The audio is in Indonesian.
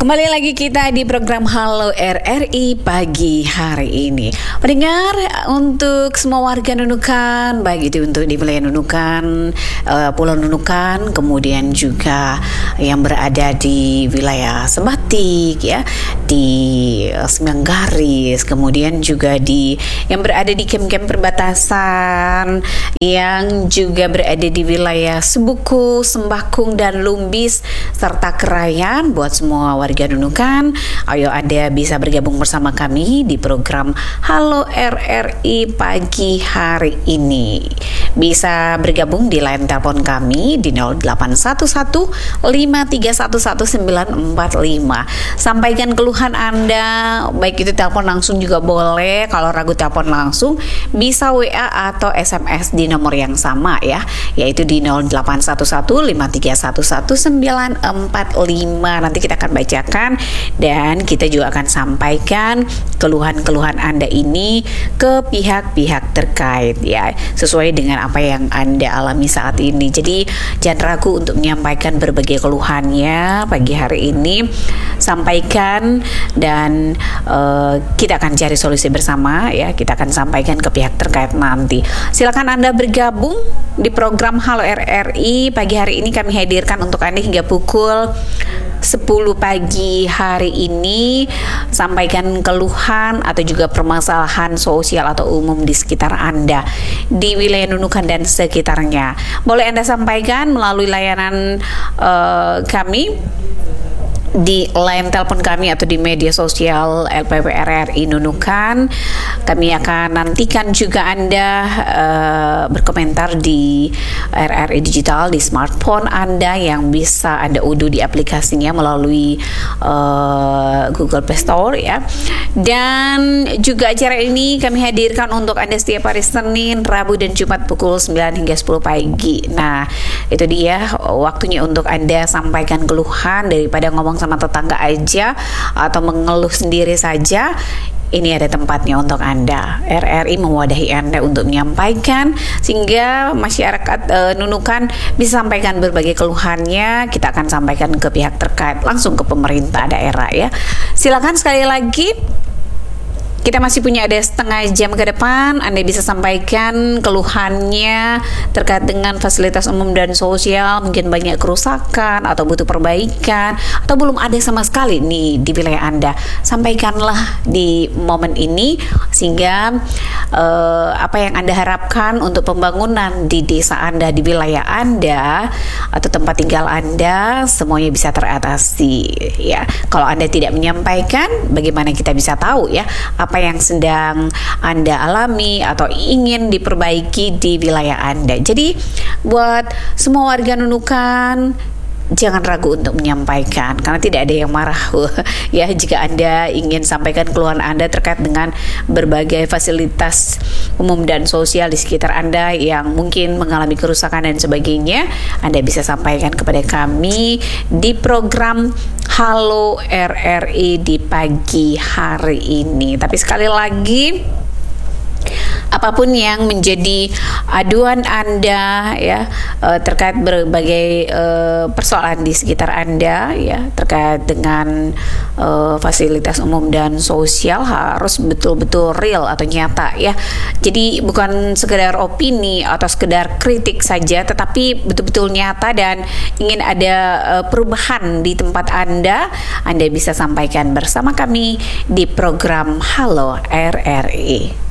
Kembali lagi kita di program Halo RRI pagi hari ini. Pendengar, untuk semua warga Nunukan, baik itu untuk di wilayah Nunukan, Pulau Nunukan, kemudian juga yang berada di wilayah Sebatik ya, di Semanggaris, kemudian juga di yang berada di kem-kem perbatasan, yang juga berada di wilayah Sebuku, Sembakung dan Lumbis serta Kerayan. Buat semua warga Nunukan, ayo Anda bisa bergabung bersama kami di program Halo RRI pagi hari ini. Bisa bergabung di line telepon kami di 0811 5311945. Sampaikan keluhan Anda, baik itu telepon langsung juga boleh. Kalau ragu telepon langsung, bisa WA atau SMS di nomor yang sama ya, yaitu di 0811 5311945. Nanti kita akan bacakan dan kita juga akan sampaikan keluhan-keluhan Anda ini ke pihak-pihak terkait ya, sesuai dengan apa yang Anda alami saat ini. Jadi jangan ragu untuk menyampaikan berbagai keluhannya pagi hari ini. Sampaikan dan kita akan cari solusi bersama ya. Kita akan sampaikan ke pihak terkait nanti. Silakan Anda bergabung di program Halo RRI pagi hari ini. Kami hadirkan untuk Anda hingga pukul 10 pagi hari ini. Sampaikan keluhan atau juga permasalahan sosial atau umum di sekitar Anda di wilayah Nunukan dan sekitarnya. Boleh Anda sampaikan melalui layanan kami di line telepon kami atau di media sosial LPP RRI Nunukan. Kami akan nantikan juga Anda berkomentar di RRI Digital di smartphone Anda yang bisa Anda unduh di aplikasinya melalui Google Play Store ya. Dan juga acara ini kami hadirkan untuk Anda setiap hari Senin, Rabu dan Jumat pukul 9 hingga 10 pagi. Nah, itu dia waktunya untuk Anda sampaikan keluhan daripada ngomong sama tetangga aja atau mengeluh sendiri saja. Ini ada tempatnya untuk Anda. RRI mewadahi Anda untuk menyampaikan sehingga masyarakat Nunukan bisa sampaikan berbagai keluhannya. Kita akan sampaikan ke pihak terkait langsung ke pemerintah daerah ya. Silakan sekali lagi. Kita masih punya ada setengah jam ke depan. Anda bisa sampaikan keluhannya terkait dengan fasilitas umum dan sosial. Mungkin banyak kerusakan atau butuh perbaikan, atau belum ada sama sekali nih di wilayah Anda. Sampaikanlah di momen ini sehingga apa yang Anda harapkan untuk pembangunan di desa Anda, di wilayah Anda atau tempat tinggal Anda, semuanya bisa teratasi ya. Kalau Anda tidak menyampaikan, bagaimana kita bisa tahu ya apa yang sedang Anda alami atau ingin diperbaiki di wilayah Anda. Jadi buat semua warga Nunukan, jangan ragu untuk menyampaikan karena tidak ada yang marah ya jika Anda ingin sampaikan keluhan Anda terkait dengan berbagai fasilitas umum dan sosial di sekitar Anda yang mungkin mengalami kerusakan dan sebagainya. Anda bisa sampaikan kepada kami di program Halo RRI di pagi hari ini. Tapi sekali lagi, apapun yang menjadi aduan Anda ya terkait berbagai persoalan di sekitar Anda ya terkait dengan fasilitas umum dan sosial harus betul-betul real atau nyata ya. Jadi bukan sekedar opini atau sekedar kritik saja, tetapi betul-betul nyata dan ingin ada perubahan di tempat Anda bisa sampaikan bersama kami di program Halo RRI.